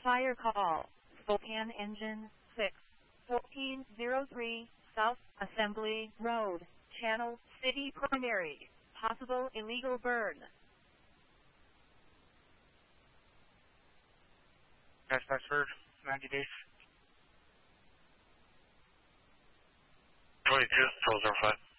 Fire call. Spokane Engine 6. 1403 South Assembly Road. Channel City Primary. Possible illegal burn. Dispatch for 90 days. 22, 1205.